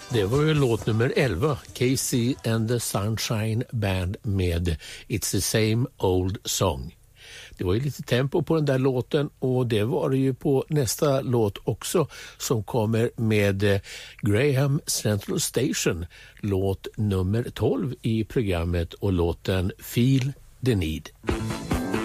Det var ju låt nummer 11, Casey and the Sunshine Band med It's the Same Old Song. Det var ju lite tempo på den där låten och det var det ju på nästa låt också som kommer med Graham Central Station, låt nummer 12 i programmet och låten Feel the Need.